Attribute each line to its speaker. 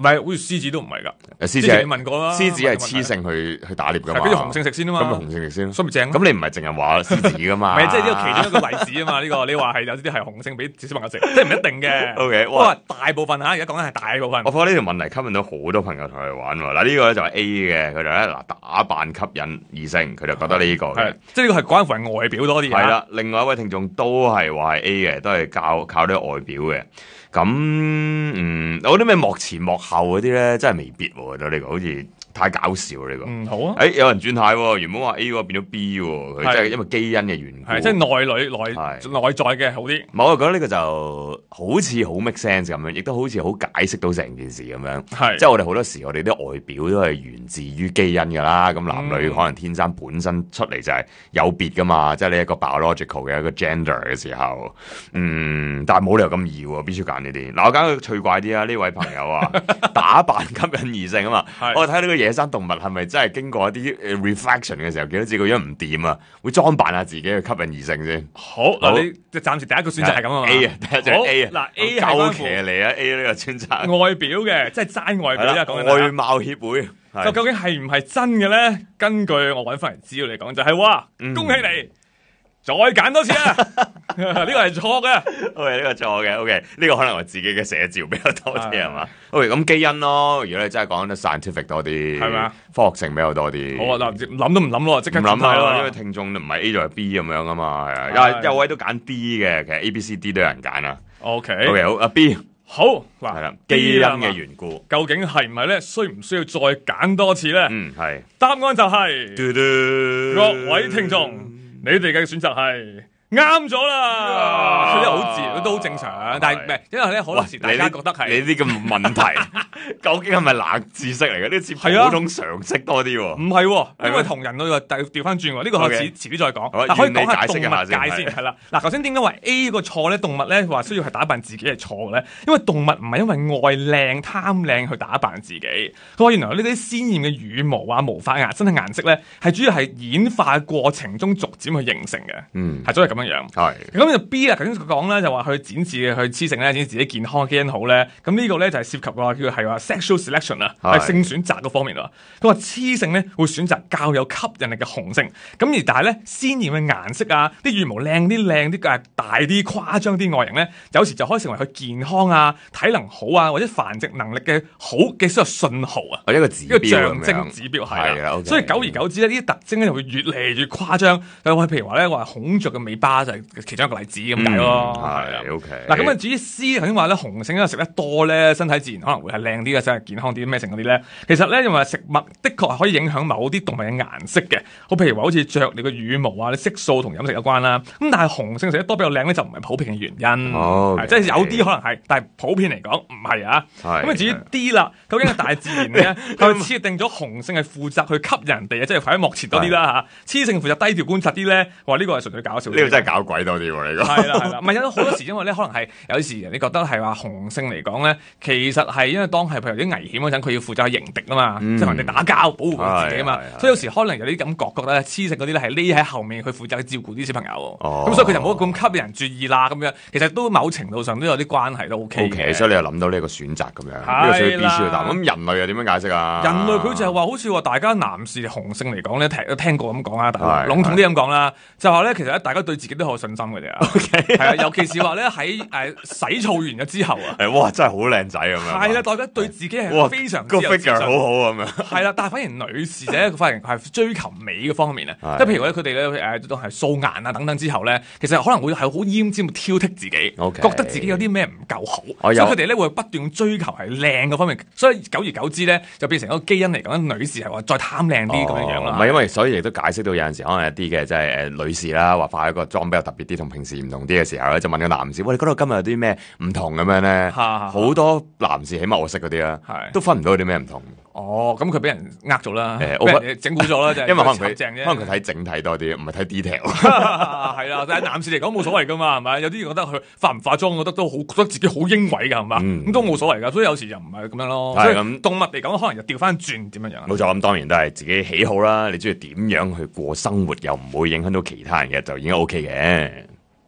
Speaker 1: 係，好似獅子都唔係㗎。
Speaker 2: 獅子
Speaker 1: 之前你問過啦，
Speaker 2: 獅子係雌性去打獵㗎嘛，
Speaker 1: 跟住雄性食先啊嘛，
Speaker 2: 咁咪雄性食先，
Speaker 1: 所以咪正。
Speaker 2: 咁你唔係淨係話獅子㗎嘛？
Speaker 1: 唔係，即係呢個其中一個例子啊嘛。呢個你話係有啲係雄性俾小朋友食，即係唔一定嘅。
Speaker 2: OK，
Speaker 1: 哇，大部分而家講緊係大部分。
Speaker 2: 我覺得呢條問題吸引到好多朋友同佢玩喎。嗱，呢個咧就係 A 嘅，佢就咧打扮吸引異性，佢就覺得呢個嘅，
Speaker 1: 即係呢個係關乎係外表多啲。
Speaker 2: 係啦，另外一位聽眾都係話係 A 嘅，都係靠啲外表嘅。咁我覺得咩幕前幕後嗰啲咧，真係未必喎。我覺得呢個好似太搞笑呢個。
Speaker 1: 好啊。
Speaker 2: 有人轉態喎，原本話 A 嗰個變咗 B 喎，佢真係因為基因嘅緣故。
Speaker 1: 係即係內在嘅好啲。
Speaker 2: 我覺得呢個就好似好 make sense 咁樣，亦都好似好解釋到成件事咁樣。
Speaker 1: 係
Speaker 2: 即係我哋好多時，我哋啲外表都係源自於基因㗎啦。咁男女可能天生本身出嚟就係有別㗎嘛，即係你一個 biological 嘅一個 gender 嘅時候。但係冇理由咁易喎，必須揀呢啲。嗱，我揀個趣怪啲啊！呢位朋友啊，打扮吸引異性啊嘛。我睇到個野生動物係咪真係經過一啲reflection 嘅時候，見到自己個樣唔掂啊，會裝扮下自己去吸引異性先。
Speaker 1: 好嗱，你暫時第一個選擇係咁啊
Speaker 2: A 啊，第一隻 A 啊。
Speaker 1: 嗱 A 係
Speaker 2: 夠騎嚟啊 A 呢個選擇。
Speaker 1: 外表嘅，即係齋外表啫。講緊
Speaker 2: 外貌協會。
Speaker 1: 究竟係唔係真嘅咧？根據我揾翻嚟資料嚟講，就係話恭喜你。再揀多次啊！呢個係錯嘅。
Speaker 2: OK， 呢個錯嘅。OK， 呢個可能係自己嘅寫照比較多啲係嘛？OK， 咁基因咯。如果你真係講得 scientific 多啲，係咪啊？科學性比較多啲。
Speaker 1: 好啊，嗱，諗都唔諗咯，即刻
Speaker 2: 諗
Speaker 1: 咯。
Speaker 2: 因為聽眾唔係 A 就係 B 咁樣啊嘛，係啊。有位都揀 B 嘅，其實 A、B、C、D 都有人揀啊。
Speaker 1: OK，
Speaker 2: 好啊 B。
Speaker 1: 好嗱，
Speaker 2: 係啦，基因嘅緣故，
Speaker 1: 究竟係唔係咧？需唔需要再揀多次咧？
Speaker 2: 係。
Speaker 1: 答案就係各位聽眾。你哋嘅選擇係啱咗啦，呢啲好自然都好正常，但係唔係，因為咧好多時大家覺得係
Speaker 2: 你啲咁問題，究竟係咪冷知識嚟嘅？呢似普通常識多啲喎。
Speaker 1: 唔係，因為同人類調翻轉喎，呢個遲啲再講。但可以講下動物界先，係啦。嗱，頭先點解話 A 個錯咧？動物咧話需要係打扮自己係錯嘅咧？因為動物唔係因為愛靚貪靚去打扮自己，佢話原來呢啲鮮豔嘅羽毛啊、毛髮啊、身體顏色咧，係主要係演化過程中逐漸去形成嘅，係所以咁樣樣。
Speaker 2: 係
Speaker 1: 咁就 B 啊，頭先佢講咧就話去展示去雌性咧，展示自己健康基因好咧。咁呢個咧就係涉及話叫係話 sexual selection 啊，係性選擇嗰方面啊。佢話雌性咧會選擇較有吸引力嘅雄性，咁而但係咧鮮豔嘅顏色啊，啲羽毛靚啲大啲誇張啲外形咧，有時就可以成為佢健康啊、體能好啊或者繁殖能力嘅好嘅一個信號啊，
Speaker 2: 一個指標，
Speaker 1: 一個象徵指標係啊。所以久而久之咧，呢啲特徵咧就會越嚟越誇張。譬如話咧話孔雀嘅尾巴就係其中一個例子咁解咯。
Speaker 2: 係 OK。
Speaker 1: 嗱咁啊，至於 C 頭先話咧雄性因為食得多咧，身體自然可能會係靚啲嘅，真係健康啲咩成嗰啲咧。其實咧因為食物的確係可以影響某啲動物嘅顏色嘅。好譬如話好似雀鳥嘅羽毛啊，啲色素同飲食有關啦。咁但係雄性食得多比較靚咧，就唔係普遍嘅原因。即係有啲可能係，但係普遍嚟講唔係啊。咁啊至於 D 啦，究竟係大自然咧係咪設定咗雄性係負責去吸引人哋啊，即係喺幕前多啲啦嚇，雌性負責低調觀察啲咧。話呢個係純粹搞笑。
Speaker 2: 呢個真係搞鬼多啲喎，呢個
Speaker 1: 係啦，唔係有好多時，因為咧可能係有時你覺得係話雄性嚟講咧，其實係因為當係譬如啲危險嗰陣，佢要負責去迎敵啊嘛，即係同人哋打交保護佢自己啊嘛，所以有時可能有啲感覺得雌性嗰啲咧係匿喺後面去負責去照顧啲小朋友，咁所以佢就冇咁吸引人注意啦咁樣。其實都某程度上都有啲關係都 OK 嘅。
Speaker 2: 所以你又諗到呢個選擇咁樣，呢個屬於 B 超答。咁人類又點樣解釋啊？
Speaker 1: 人類佢就係話好似話大家男士雄性嚟講咧，聽過咁講啊，籠統啲咁講啦，就話咧其實大家對自己都好有信心嘅啫，係啊，尤其是話咧喺洗澡完咗之後啊，
Speaker 2: 哇，真係好靚仔咁樣，
Speaker 1: 係啦，大家對自己係非常之有自信，
Speaker 2: 個 figure 好好咁樣，
Speaker 1: 係啦，但係反而女士咧，反而係追求美嘅方面啊，即係譬如咧佢哋咧都係素顏啊等等之後咧，其實可能會係好奄尖挑剔自己，覺得自己有啲咩唔夠好，所以佢哋咧會不斷追求係靚嘅方面，所以久而久之咧就變成一個基因嚟講，女士係話再貪靚啲咁樣樣啦。
Speaker 2: 唔係因為所以亦都解釋到有陣時可能一啲嘅即係女士啦，話化一個妝比較特別啲，同平時唔同啲嘅時候咧，就問個男士：喂，你覺得今日有啲咩唔同咁樣咧？好多男士起碼我識嗰啲啦，都分唔到有啲咩唔同。
Speaker 1: 哦，咁佢俾人咗啦，俾人整蠱咗啦，
Speaker 2: 因為可能佢睇整體多啲，唔係睇 detail。
Speaker 1: 係啦，但係男士嚟講冇所謂噶嘛，係咪？有啲人覺得佢化唔化妝，覺得都好，覺得自己好英偉噶，係嘛？咁都冇所謂噶，所以有時又唔係咁樣咯。所以咁動物嚟講，可能又調翻轉點樣樣。
Speaker 2: 冇錯，咁當然都係自己喜好啦。你中意點樣去過生活，又唔會影響到其他人嘅，就已經 OK 嘅。